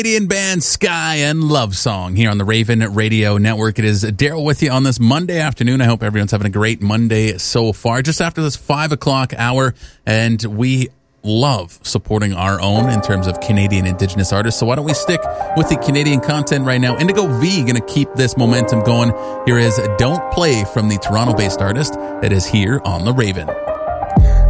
Canadian band Sky and Love Song here on the Raven Radio Network. It is Daryl with you on this Monday afternoon. I hope everyone's having a great Monday so far. Just after this 5 o'clock hour, and we love supporting our own in terms of Canadian Indigenous artists. So why don't we stick with the Canadian content right now? Indigo V going to keep this momentum going. Here is Don't Play from the Toronto-based artist that is here on the Raven.